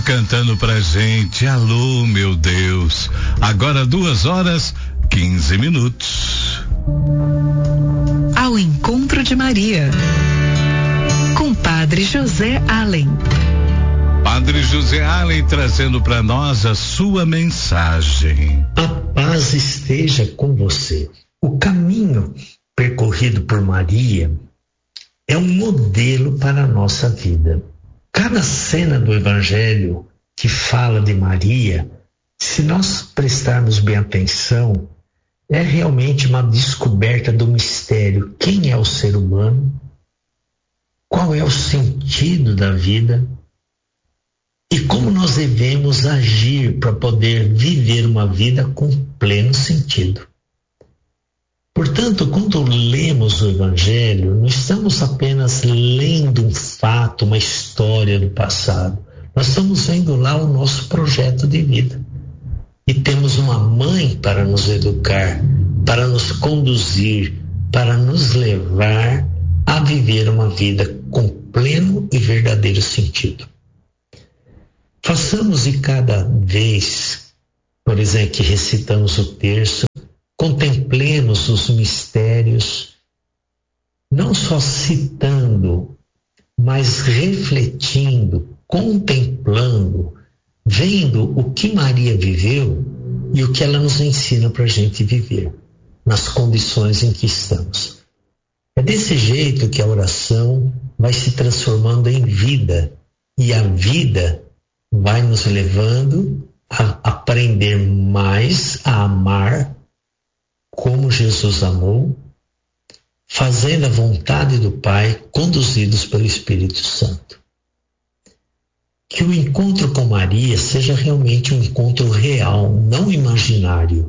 cantando pra gente. Alô, meu Deus. Agora 2h15. Ao encontro de Maria, com Padre José Allen. Padre José Allen trazendo para nós a sua mensagem. A paz esteja com você. O caminho percorrido por Maria é um modelo para a nossa vida. Cada cena do Evangelho que fala de Maria, se nós prestarmos bem atenção, é realmente uma descoberta do mistério. Quem é o ser humano? Qual é o sentido da vida? E como nós devemos agir para poder viver uma vida com pleno sentido. Portanto, quando lemos o Evangelho, não estamos apenas lendo um fato, uma história do passado. Nós estamos vendo lá o nosso projeto de vida. E temos uma mãe para nos educar, para nos conduzir, para nos levar a viver uma vida com pleno e verdadeiro sentido. Façamos de cada vez, por exemplo, que recitamos o terço, contemplemos os mistérios, não só citando, mas refletindo, contemplando, vendo o que Maria viveu e o que ela nos ensina para a gente viver, nas condições em que estamos. É desse jeito que a oração vai se transformando em vida, e a vida vai nos levando a aprender mais a amar como Jesus amou, fazendo a vontade do Pai, conduzidos pelo Espírito Santo. Que o encontro com Maria seja realmente um encontro real, não imaginário.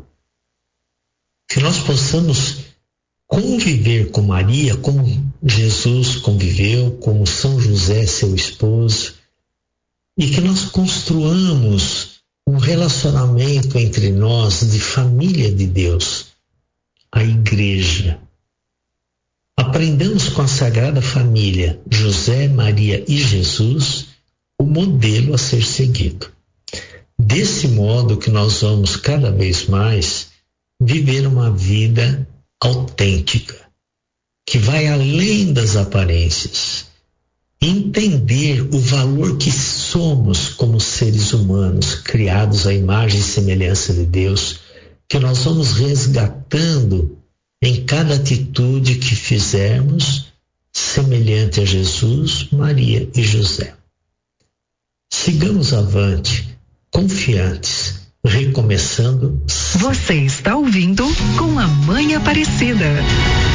Que nós possamos conviver com Maria como Jesus conviveu, como São José, seu esposo, e que nós construamos um relacionamento entre nós de família de Deus, a Igreja. Aprendamos com a Sagrada Família, José, Maria e Jesus, o modelo a ser seguido. Desse modo que nós vamos cada vez mais viver uma vida autêntica, que vai além das aparências, entender o valor que somos como seres humanos, criados à imagem e semelhança de Deus, que nós vamos resgatando em cada atitude que fizermos, semelhante a Jesus, Maria e José. Sigamos avante, confiantes, recomeçando. Você está ouvindo Com a Mãe Aparecida.